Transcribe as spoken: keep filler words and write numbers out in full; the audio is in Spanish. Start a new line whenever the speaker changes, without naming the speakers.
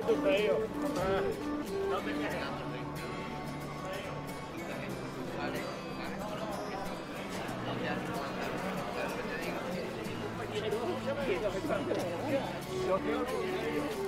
tu feo. Ah, no te quejes.
Vale, no te has lo que te digo.
Yo quiero